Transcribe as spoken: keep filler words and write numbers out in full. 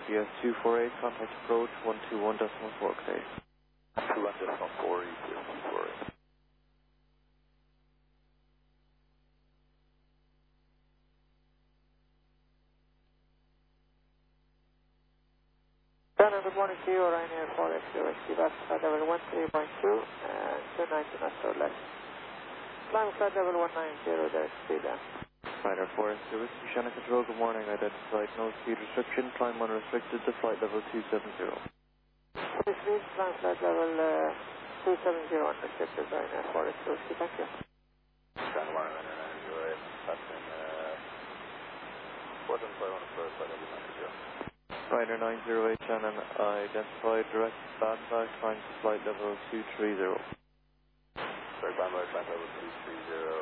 G S two four eight, contact approach one two one decimal four K. two one decimal four, E T S two four eight. Good morning to you, Ryanair four X zero X T, back flight level one three point two and two ninety knots or less. Climb flight level one nine zero, direct speed then. Ryanair four X zero X T, Shannon Control, good morning, identified no speed restriction, climb unrestricted to flight level two seven zero. Please leave, climb flight level uh, two seven zero unrestricted, Ryanair four X zero X T, thank you. Stand one, Ryanair nine zero eight, passing uh, four seven five on the first flight level nine zero. Ryanair nine zero eight, Shannon, identified direct bandback, climb to flight level two three zero. Direct bandback, flight level two three zero,